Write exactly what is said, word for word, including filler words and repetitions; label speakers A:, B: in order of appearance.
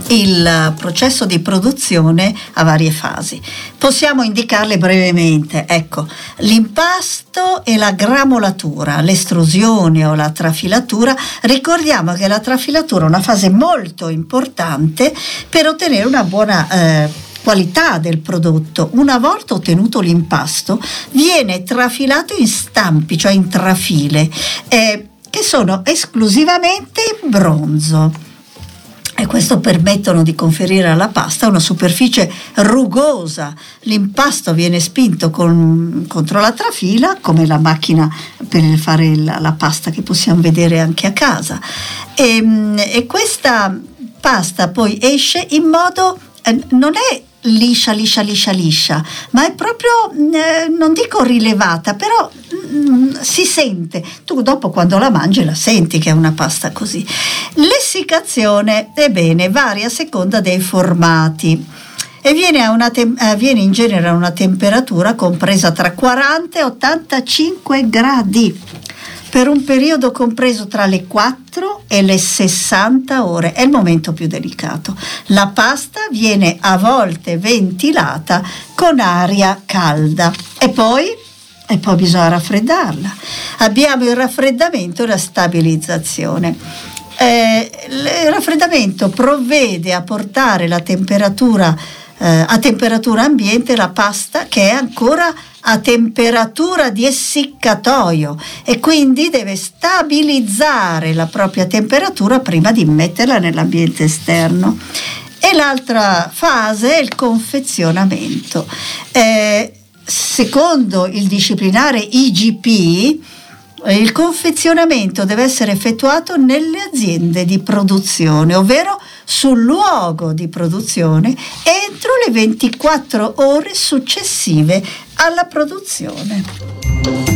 A: il processo di produzione ha varie fasi. Possiamo indicarle brevemente. Ecco, l'impasto e la gramolatura, l'estrusione o la trafilatura. Ricordiamo che la trafilatura è una fase molto importante per ottenere una buona eh, qualità del prodotto. Una volta ottenuto l'impasto, viene trafilato in stampi, cioè in trafile, eh, che sono esclusivamente bronzo. E questo permettono di conferire alla pasta una superficie rugosa. L'impasto viene spinto con, contro la trafila, come la macchina per fare la, la pasta che possiamo vedere anche a casa. E, e questa pasta poi esce in modo, eh, non è liscia, liscia, liscia, liscia, ma è proprio, eh, non dico rilevata, però mm, si sente. Tu dopo quando la mangi la senti che è una pasta così. L'essiccazione, ebbene, varia a seconda dei formati e viene, a una tem- avviene in genere a una temperatura compresa tra quaranta e ottantacinque gradi per un periodo compreso tra le quattro e le sessanta ore. È il momento più delicato. La pasta viene a volte ventilata con aria calda e poi, e poi bisogna raffreddarla. Abbiamo il raffreddamento e la stabilizzazione. Eh, il raffreddamento provvede a portare la temperatura eh, a temperatura ambiente la pasta che è ancora a temperatura di essiccatoio e quindi deve stabilizzare la propria temperatura prima di metterla nell'ambiente esterno. E l'altra fase è il confezionamento. Eh, secondo il disciplinare I G P, il confezionamento deve essere effettuato nelle aziende di produzione, ovvero sul luogo di produzione, entro le ventiquattro ore successive alla produzione.